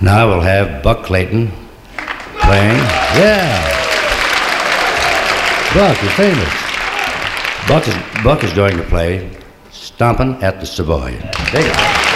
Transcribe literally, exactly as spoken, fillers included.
Now we'll have Buck Clayton playing. Yeah. Buck, you're famous. Buck is, Buck is going to play Stompin' at the Savoy. Take it.